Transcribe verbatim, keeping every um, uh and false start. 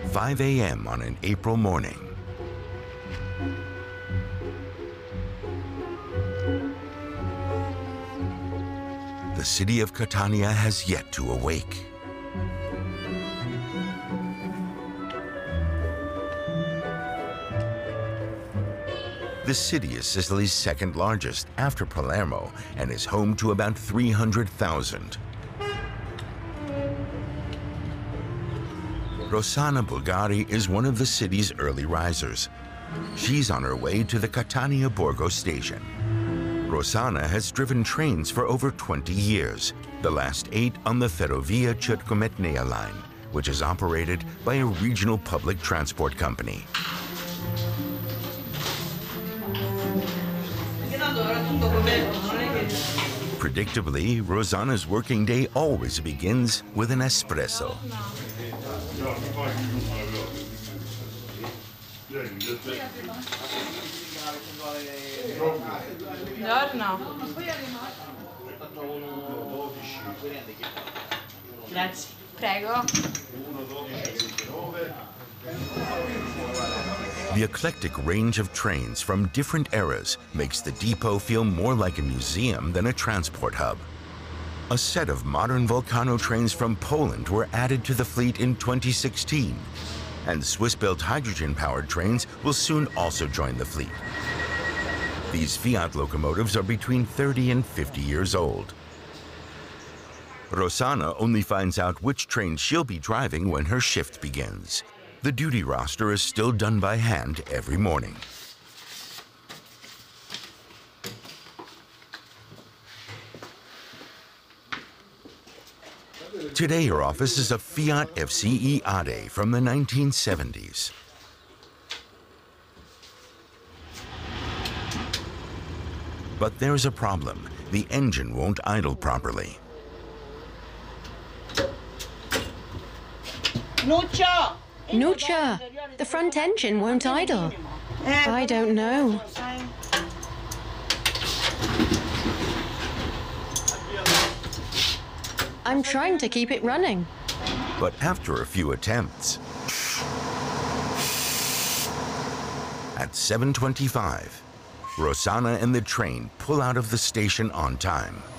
five A M on an April morning. The city of Catania has yet to awake. The city is Sicily's second largest after Palermo and is home to about three hundred thousand. Rossana Bulgari is one of the city's early risers. She's on her way to the Catania Borgo station. Rossana has driven trains for over twenty years, the last eight on the Ferrovia Circumetnea line, which is operated by a regional public transport company. Predictably, Rossana's working day always begins with an espresso. Buongiorno. Grazie. Prego. The eclectic range of trains from different eras makes the depot feel more like a museum than a transport hub. A set of modern Volcano trains from Poland were added to the fleet in twenty sixteen, and Swiss-built hydrogen-powered trains will soon also join the fleet. These Fiat locomotives are between thirty and fifty years old. Rossana only finds out which train she'll be driving when her shift begins. The duty roster is still done by hand every morning. Today her office is a Fiat F C E Ade from the nineteen seventies. But there's a problem. The engine won't idle properly. Nuccia! Nuccia, the front engine won't idle. I don't know. I'm trying to keep it running. But after a few attempts, at seven twenty-five, Rossana and the train pull out of the station on time.